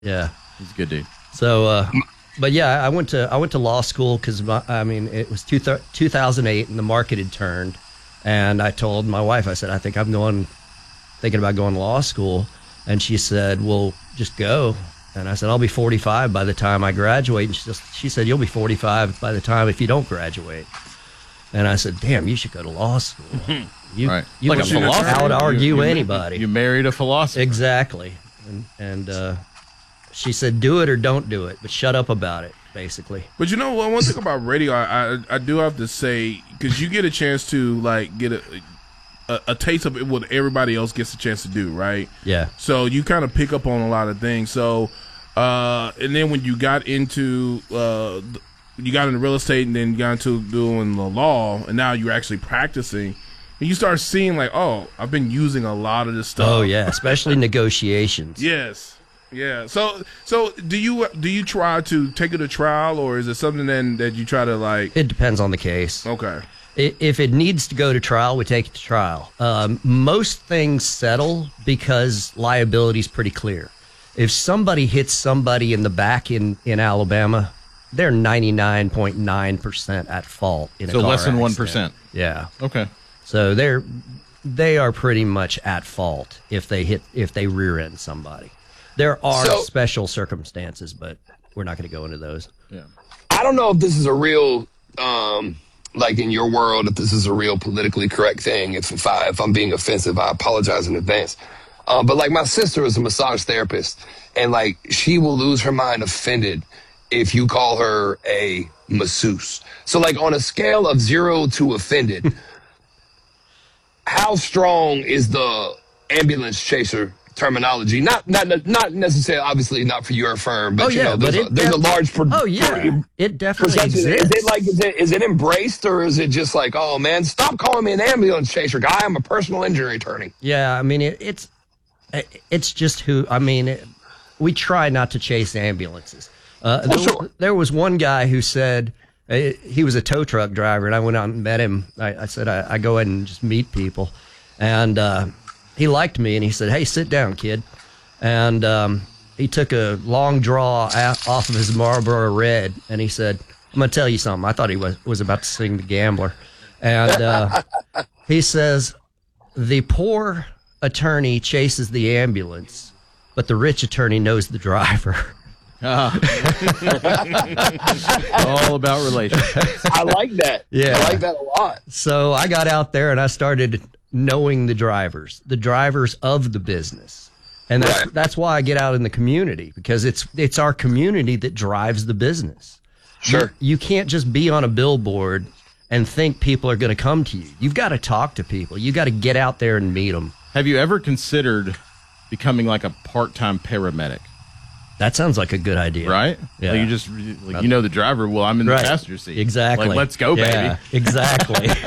Yeah. He's a good dude. So, but yeah, I went to law school because it was 2008 and the market had turned, and I told my wife, I said, I think I'm thinking about going to law school, and she said, well, just go. And I said, I'll be 45 by the time I graduate. And she said, you'll be 45 by the time if you don't graduate. And I said, damn, you should go to law school. You like would a philosopher. out-argue anybody. You married a philosopher. Exactly. And she said, do it or don't do it, but shut up about it, basically. But you know what? One thing about radio, I do have to say, because you get a chance to, like, get a taste of it, what everybody else gets a chance to do, right? Yeah. So you kind of pick up on a lot of things. So, and then when you got into real estate and then got into doing the law, and now you're actually practicing, and you start seeing like, oh, I've been using a lot of this stuff. Oh yeah, especially negotiations. Yes. Yeah. So do you try to take it to trial, or is it something then that you try to like? It depends on the case. Okay. If it needs to go to trial, we take it to trial. Most things settle because liability is pretty clear. If somebody hits somebody in the back in Alabama, they're 99.9% at fault in a car less than accident. 1%. Yeah. Okay. So they are pretty much at fault if they rear end somebody. There are special circumstances, but we're not going to go into those. Yeah. I don't know if this is a real, like in your world, if this is a real politically correct thing. If I'm being offensive, I apologize in advance. But like my sister is a massage therapist, and like she will lose her mind offended if you call her a masseuse. So like on a scale of 0 to offended, how strong is the ambulance chaser terminology? Not necessarily, obviously not for your firm, but there's a large it definitely exists. Is it embraced, or is it just like, oh man, stop calling me an ambulance chaser guy, I'm a personal injury attorney? Yeah, I mean it's just we try not to chase ambulances. There was one guy who said he was a tow truck driver, and I went out and met him. I said I go ahead and just meet people, and he liked me, and he said, hey, sit down, kid. And he took a long draw off of his Marlboro Red, and he said, I'm going to tell you something. I thought he was about to sing The Gambler. And he says, the poor attorney chases the ambulance, but the rich attorney knows the driver. All about relationships. I like that. Yeah. I like that a lot. So I got out there and I started knowing the drivers of the business. And that's why I get out in the community, because it's our community that drives the business. Sure. You can't just be on a billboard and think people are going to come to you. You've got to talk to people. You got to get out there and meet them. Have you ever considered becoming like a part-time paramedic? That sounds like a good idea. Right? Yeah. Like you know the driver, well, I'm in the passenger seat. Exactly. Like, let's go, baby. Exactly. Now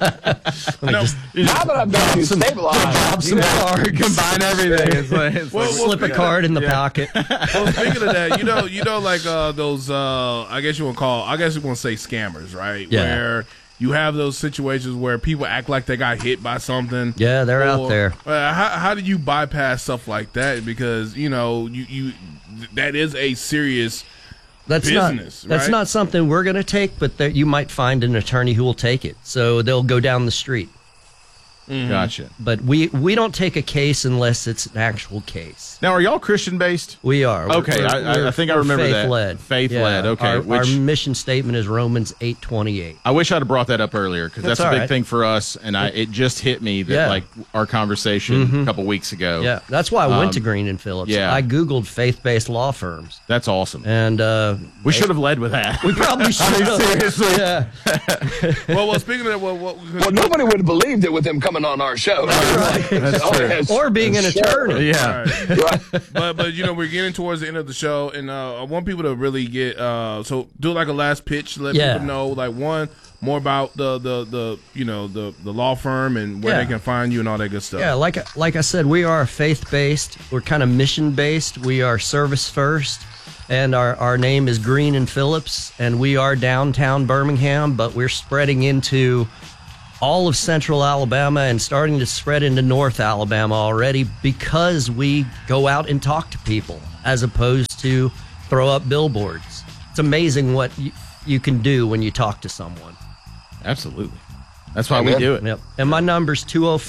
that I've got you stabilized, some card, combine everything. It's like slip a card in the pocket. Well, speaking of that, you know, like those, I guess you want to say scammers, right? Yeah. Where you have those situations where people act like they got hit by something. Yeah, they're out there. How do you bypass stuff like that? Because, you know, you that is a serious business. That's not something we're going to take, but you might find an attorney who will take it. So they'll go down the street. Mm-hmm. Gotcha. But we don't take a case unless it's an actual case. Now, are y'all Christian-based? We are. Okay, I think I remember that. Faith-led. Okay. Our mission statement is Romans 8:28. I wish I'd have brought that up earlier, because that's a big thing for us, and it just hit me that like our conversation a couple weeks ago. Yeah, that's why I went to Green and Phillips. Yeah. I Googled faith-based law firms. That's awesome. And we should have led with that. We probably should have. Seriously. Yeah. Well, speaking of that, well, nobody would have believed it with him coming on our show. That's true. Or being an attorney. Yeah. Right. But you know, we're getting towards the end of the show, and I want people to really get so do like a last pitch, let people know like more about the law firm and where they can find you and all that good stuff. Yeah, like I said, we are faith-based. We're kind of mission-based. We are service first, and our name is Green and Phillips, and we are downtown Birmingham, but we're spreading into all of central Alabama and starting to spread into North Alabama already because we go out and talk to people as opposed to throw up billboards. It's amazing what you can do when you talk to someone. Absolutely. That's why we do it. Yep. And my number's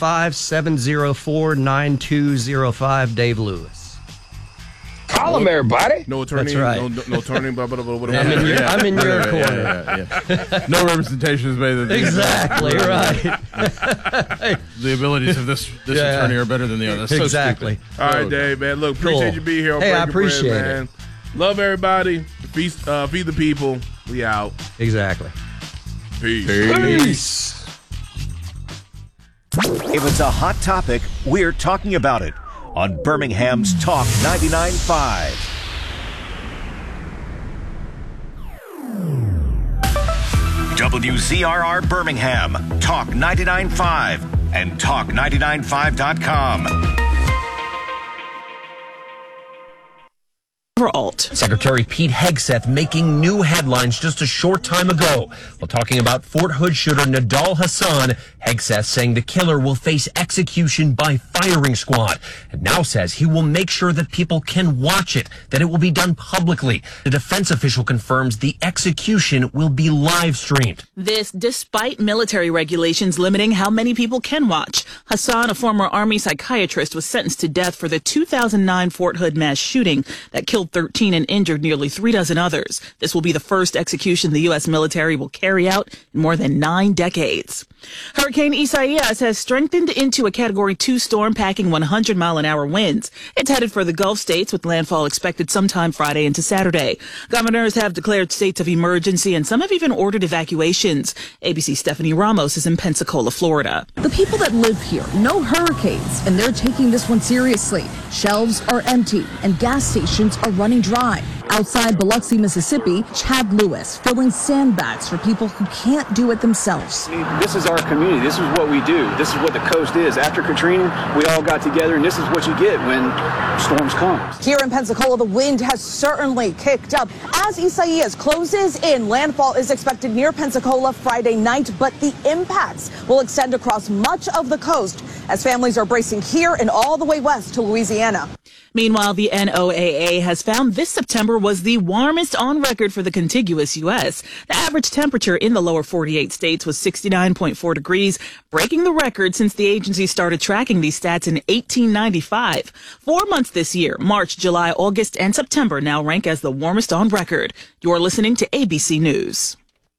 205-704-9205, Dave Lewis. Call him, everybody. No attorney. That's right. No attorney. Blah, blah, blah, blah, blah. I'm in your corner. Yeah. No representation is made. Exactly right. The abilities of this attorney are better than the other. So exactly. stupid. All right, Dave, man. Look, appreciate you being here. On Hey, I Breaking Bread, appreciate man. it. Love everybody. Feed the people. We out. Exactly. Peace. If it's a hot topic, we're talking about it on Birmingham's Talk 99.5. WZRR Birmingham, Talk 99.5, and Talk995.com. Secretary Pete Hegseth making new headlines just a short time ago while talking about Fort Hood shooter Nidal Hasan. Hegseth saying the killer will face execution by firing squad and now says he will make sure that people can watch it, that it will be done publicly. The defense official confirms the execution will be live streamed. This despite military regulations limiting how many people can watch. Hasan, a former Army psychiatrist, was sentenced to death for the 2009 Fort Hood mass shooting that killed 13 and injured nearly 36 others. This will be the first execution the U.S. military will carry out in more than 9 decades. Hurricane Isaias has strengthened into a Category 2 storm packing 100-mile-an-hour winds. It's headed for the Gulf states with landfall expected sometime Friday into Saturday. Governors have declared states of emergency and some have even ordered evacuations. ABC's Stephanie Ramos is in Pensacola, Florida. The people that live here know hurricanes and they're taking this one seriously. Shelves are empty and gas stations are running dry. Outside Biloxi, Mississippi, Chad Lewis filling sandbags for people who can't do it themselves. This is our community. This is what we do. This is what the coast is. After Katrina, we all got together, and this is what you get when storms come. Here in Pensacola, the wind has certainly kicked up. As Isaias closes in, landfall is expected near Pensacola Friday night, but the impacts will extend across much of the coast as families are bracing here and all the way west to Louisiana. Meanwhile, the NOAA has found this September was the warmest on record for the contiguous U.S. The average temperature in the lower 48 states was 69.4 degrees, breaking the record since the agency started tracking these stats in 1895. 4 months this year, March, July, August, and September, now rank as the warmest on record. You're listening to ABC News.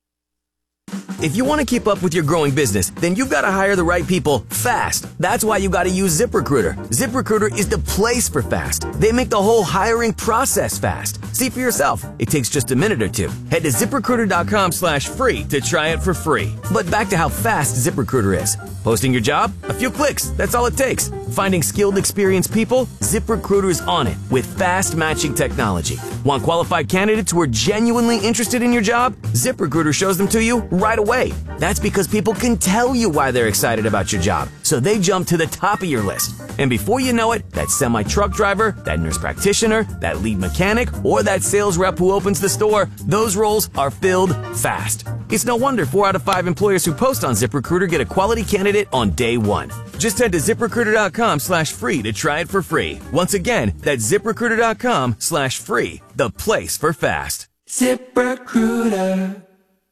If you want to keep up with your growing business, then you've got to hire the right people fast. That's why you got to use ZipRecruiter. ZipRecruiter is the place for fast. They make the whole hiring process fast. See for yourself. It takes just a minute or two. Head to ZipRecruiter.com/free to try it for free. But back to how fast ZipRecruiter is. Posting your job? A few clicks. That's all it takes. Finding skilled, experienced people? ZipRecruiter's on it with fast matching technology. Want qualified candidates who are genuinely interested in your job? ZipRecruiter shows them to you right away. That's because people can tell you why they're excited about your job, so they jump to the top of your list. And before you know it, that semi-truck driver, that nurse practitioner, that lead mechanic, or that sales rep who opens the store, those roles are filled fast. It's no wonder 4 out of 5 employers who post on ZipRecruiter get a quality candidate on day one. Just head to ZipRecruiter.com/free to try it for free. Once again, that's ZipRecruiter.com/free, the place for fast. ZipRecruiter.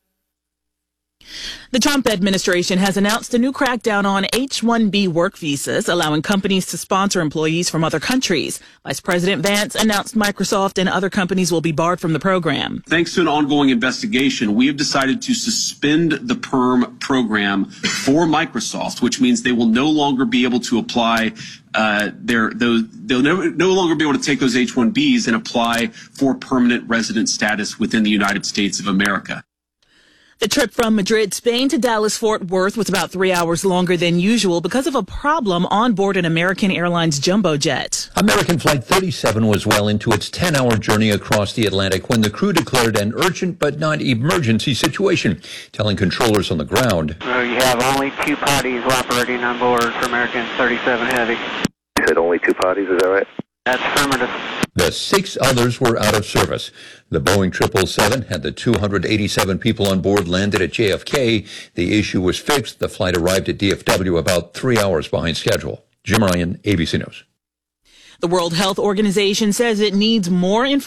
The Trump administration has announced a new crackdown on H-1B work visas, allowing companies to sponsor employees from other countries. Vice President Vance announced Microsoft and other companies will be barred from the program. Thanks to an ongoing investigation, we have decided to suspend the PERM program for Microsoft, which means they will no longer be able to apply they'll no longer be able to take those H-1Bs and apply for permanent resident status within the United States of America. The trip from Madrid, Spain to Dallas-Fort Worth was about 3 hours longer than usual because of a problem on board an American Airlines jumbo jet. American Flight 37 was well into its 10-hour journey across the Atlantic when the crew declared an urgent but not emergency situation, telling controllers on the ground. You have only 2 parties operating on board for American 37 Heavy. You said only 2 parties, is that right? That's affirmative. The 6 others were out of service. The Boeing 777 had the 287 people on board landed at JFK. The issue was fixed. The flight arrived at DFW about 3 hours behind schedule. Jim Ryan, ABC News. The World Health Organization says it needs more information